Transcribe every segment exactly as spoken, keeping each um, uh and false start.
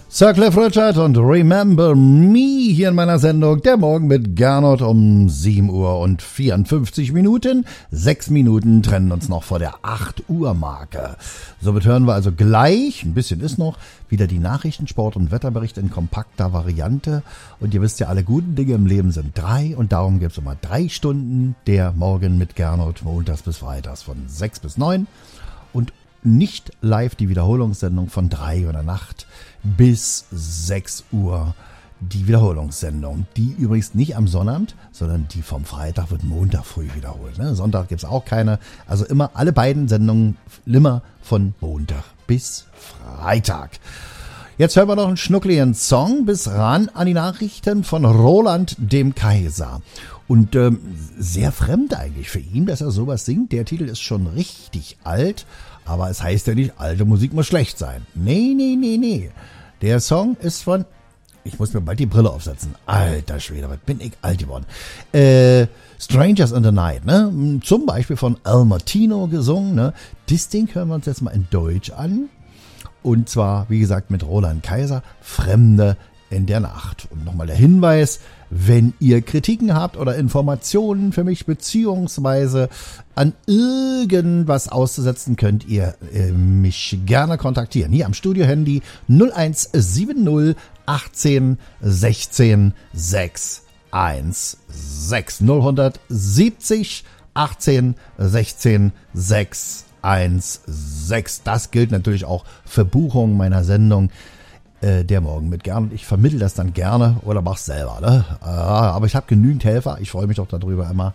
Sir Cliff Richard und Remember Me hier in meiner Sendung Der Morgen mit Gernot um sieben Uhr und vierundfünfzig Minuten. Sechs Minuten trennen uns noch vor der acht Uhr Marke. Somit hören wir also gleich, ein bisschen ist noch, wieder die Nachrichten, Sport und Wetterbericht in kompakter Variante. Und ihr wisst ja, alle guten Dinge im Leben sind drei und darum gibt es immer drei Stunden Der Morgen mit Gernot, montags bis freitags von sechs bis neun und nicht live die Wiederholungssendung von drei Uhr in der Nacht bis sechs Uhr die Wiederholungssendung. Die übrigens nicht am Sonnabend, sondern die vom Freitag wird Montag früh wiederholt. Ne? Sonntag gibt es auch keine. Also immer alle beiden Sendungen immer von Montag bis Freitag. Jetzt hören wir noch einen schnuckligen Song bis ran an die Nachrichten von Roland dem Kaiser. Und ähm, sehr fremd eigentlich für ihn, dass er sowas singt. Der Titel ist schon richtig alt. Aber es heißt ja nicht, alte Musik muss schlecht sein. Nee, nee, nee, nee. Der Song ist von, ich muss mir bald die Brille aufsetzen. Alter Schwede, was bin ich alt geworden. Äh, Strangers in the Night, ne? Zum Beispiel von Al Martino gesungen, ne? Das Ding hören wir uns jetzt mal in Deutsch an. Und zwar, wie gesagt, mit Roland Kaiser, Fremde in der Nacht. Und nochmal der Hinweis, wenn ihr Kritiken habt oder Informationen für mich beziehungsweise an irgendwas auszusetzen, könnt ihr äh, mich gerne kontaktieren. Hier am Studio-Handy null eins sieben null achtzehn sechzehn sechs eins sechs null siebzig achtzehn sechzehn sechs eins sechs. Das gilt natürlich auch für Buchungen meiner Sendung Der Morgen mit Gernot. Ich vermittle das dann gerne oder mach's selber. Ne? Aber ich habe genügend Helfer. Ich freue mich doch darüber immer.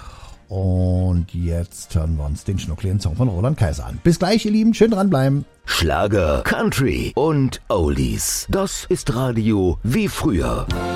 Und jetzt hören wir uns den schnuckligen Song von Roland Kaiser an. Bis gleich, ihr Lieben. Schön dranbleiben. Schlager, Country und Oldies. Das ist Radio wie früher.